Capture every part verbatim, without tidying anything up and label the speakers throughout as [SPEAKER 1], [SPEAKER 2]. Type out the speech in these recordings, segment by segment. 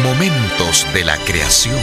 [SPEAKER 1] Momentos de la creación.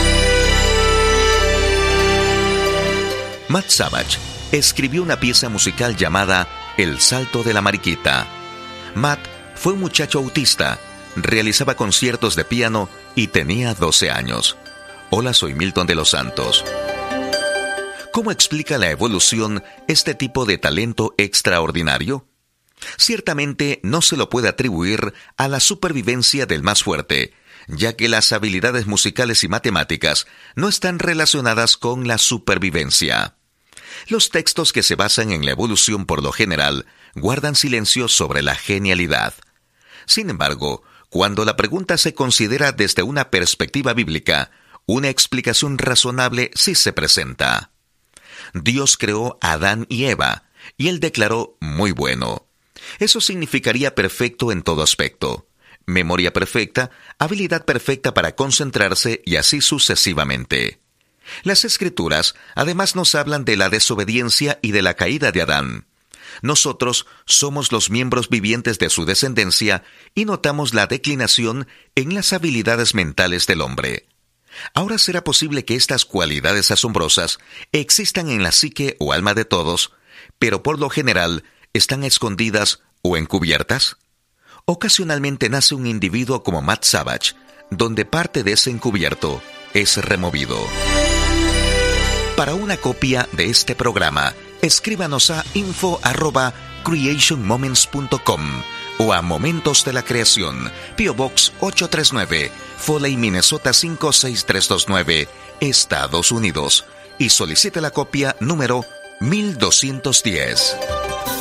[SPEAKER 1] Matt Savage escribió una pieza musical llamada El Salto de la Mariquita. Matt fue un muchacho autista, realizaba conciertos de piano y tenía doce años. Hola, soy Milton de los Santos. ¿Cómo explica la evolución este tipo de talento extraordinario? Ciertamente no se lo puede atribuir a la supervivencia del más fuerte, ya que las habilidades musicales y matemáticas no están relacionadas con la supervivencia. Los textos que se basan en la evolución por lo general guardan silencio sobre la genialidad. Sin embargo, cuando la pregunta se considera desde una perspectiva bíblica, una explicación razonable sí se presenta. Dios creó a Adán y Eva, y Él declaró muy bueno. Eso significaría perfecto en todo aspecto. Memoria perfecta, habilidad perfecta para concentrarse y así sucesivamente. Las Escrituras además nos hablan de la desobediencia y de la caída de Adán. Nosotros somos los miembros vivientes de su descendencia y notamos la declinación en las habilidades mentales del hombre. Ahora será posible que estas cualidades asombrosas existan en la psique o alma de todos, pero por lo general están escondidas o encubiertas. Ocasionalmente nace un individuo como Matt Savage, donde parte de ese encubierto es removido. Para una copia de este programa, escríbanos a info arroba creation moments punto com o a Momentos de la Creación, P O Box ocho tres nueve, Foley, Minnesota cinco seis tres dos nueve, Estados Unidos, y solicite la copia número mil doscientos diez.